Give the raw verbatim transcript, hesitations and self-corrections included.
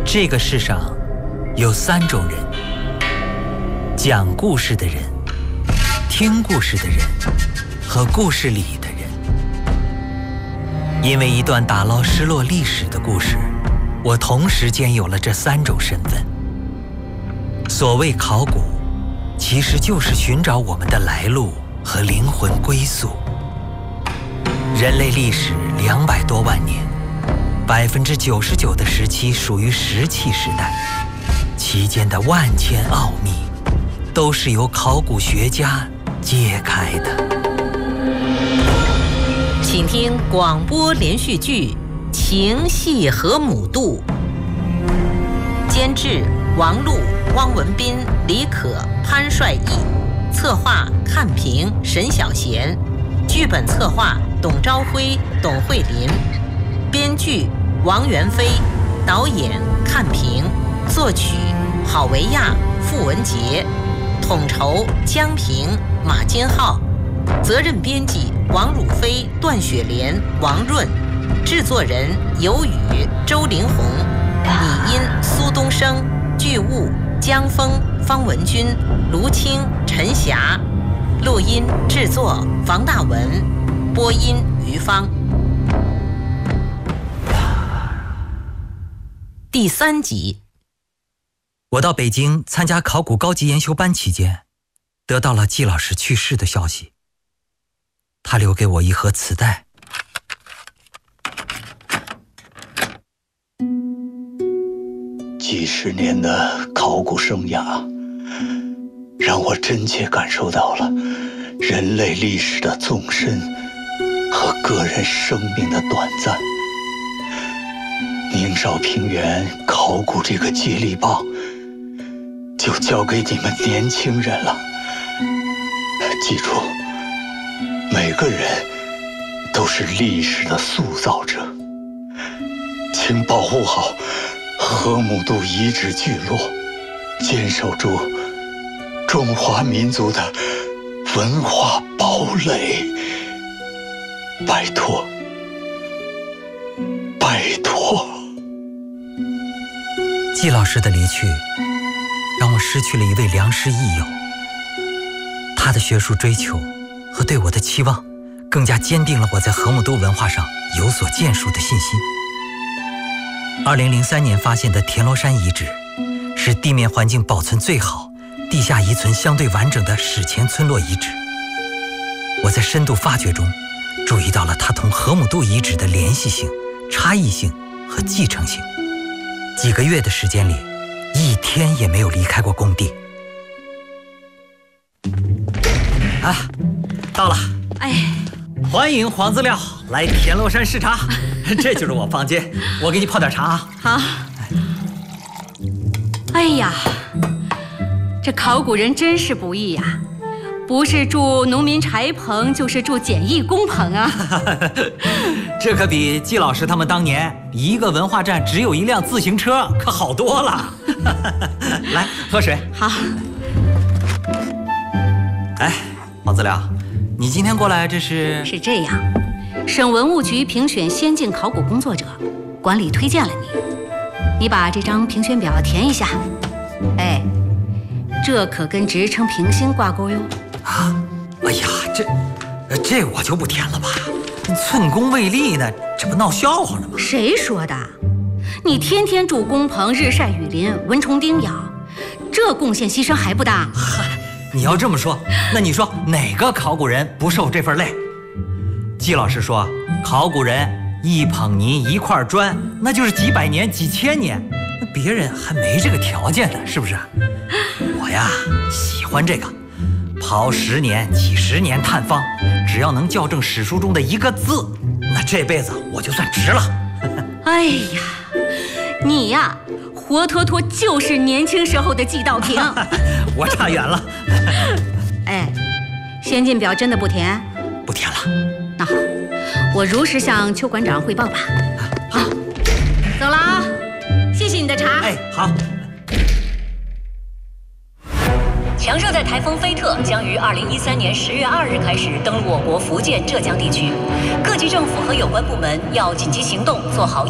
这个世上有三种人：讲故事的人、听故事的人和故事里的人。因为一段打捞失落历史的故事，我同时兼有了这三种身份。所谓考古，其实就是寻找我们的来路和灵魂归宿。人类历史两百多万年，百分之九十九的时期属于石器时代，其间的万千奥秘，都是由考古学家揭开的。 请听广播连续剧《情系河姆渡》，监制王璐、汪文斌、李可、潘帅义，策划看平、沈小贤，剧本策划董朝辉、董慧琳，编剧王元飞，导演看平，作曲郝维亚、傅文杰，统筹江平、马金浩，责任编辑王汝飞、段雪莲、王润，制作人尤宇、周林红，拟音苏东升，剧务江峰、方文军、卢青、陈霞，录音制作房大文，播音于芳。第三集。 我到北京参加考古高级研修班期间，得到了季老师去世的消息。他留给我一盒磁带。 几十年的考古生涯，让我真切感受到了人类历史的纵深和个人生命的短暂。宁绍平原考古这个接力棒，就交给你们年轻人了。记住，每个人都是历史的塑造者，请保护好河姆渡遗址聚落，坚守住中华民族的文化堡垒。拜托，拜托。 季老师的离去，让我失去了一位良师益友。他的学术追求和对我的期望，更加坚定了我在河姆渡文化上有所建树的信心。二零零三年发现的田螺山遗址，是地面环境保存最好、地下遗存相对完整的史前村落遗址。我在深度发掘中，注意到了它同河姆渡遗址的联系性、差异性和继承性。几个月的时间里，一天也没有离开过工地。啊，到了！ 哎， 欢迎黄资料来田螺山视察。这就是我房间，我给你泡点茶啊。 好。哎呀，这考古人真是不易呀，不是住农民柴棚，就是住简易工棚啊。 这可比季老师他们当年一个文化站只有一辆自行车可好多了。来，喝水。 好。 哎，黄资料，你今天过来这是？ 是这样，省文物局评选先进考古工作者，管理推荐了你，你把这张评选表填一下。哎，这可跟职称评星挂钩哟。 啊，哎呀，这这我就不填了吧，寸功未立呢，这不闹笑话呢吗？ 谁说的？你天天住工棚，日晒雨淋，蚊虫叮咬，这贡献牺牲还不大？ 嗨，你要这么说，那你说哪个考古人不受这份累？季老师说，考古人一捧泥一块砖，那就是几百年几千年，那别人还没这个条件呢，是不是？我呀喜欢这个，刨十年几十年探方，只要能校正史书中的一个字，那这辈子我就算值了。 哎呀，你呀活脱脱就是年轻时候的季道平。 我差远了。 哎，先进表真的不填？ 不填了。 那好，我如实向邱馆长汇报吧。好，走了啊，谢谢你的茶。 哎，好。 强热带台风菲特将于二零一三年十月二日开始登陆我国福建、浙江地区，各级政府和有关部门要紧急行动，做好